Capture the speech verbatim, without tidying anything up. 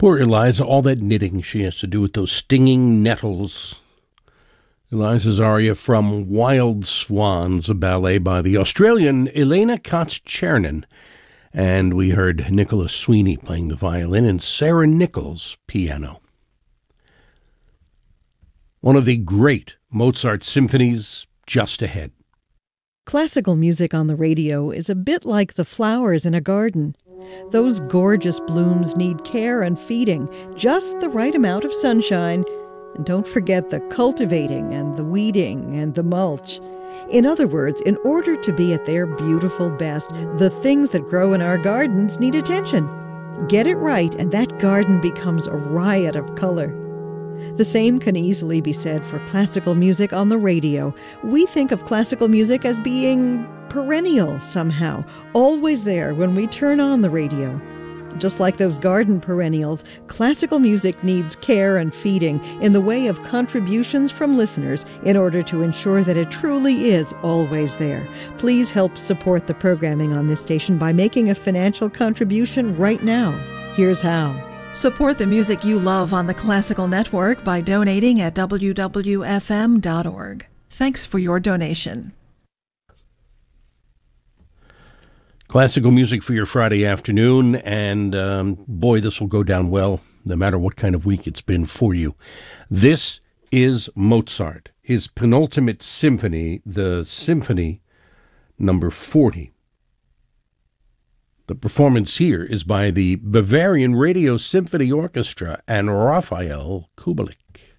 Poor Eliza, all that knitting she has to do with those stinging nettles. Eliza's aria from Wild Swans, a ballet by the Australian Elena Katz-Chernin. And we heard Nicholas Sweeney playing the violin and Sarah Nichols piano. One of the great Mozart symphonies just ahead. Classical music on the radio is a bit like the flowers in a garden. Those gorgeous blooms need care and feeding, just the right amount of sunshine. And don't forget the cultivating and the weeding and the mulch. In other words, in order to be at their beautiful best, the things that grow in our gardens need attention. Get it right, and that garden becomes a riot of color. The same can easily be said for classical music on the radio. We think of classical music as being perennial somehow, always there when we turn on the radio. Just like those garden perennials, classical music needs care and feeding in the way of contributions from listeners in order to ensure that it truly is always there. Please help support the programming on this station by making a financial contribution right now. Here's how. Support the music you love on the Classical Network by donating at w w f m dot org. Thanks for your donation. Classical music for your Friday afternoon, and um, boy, this will go down well, no matter what kind of week it's been for you. This is Mozart, his penultimate symphony, the Symphony number forty. The performance here is by the Bavarian Radio Symphony Orchestra and Raphael Kubelik.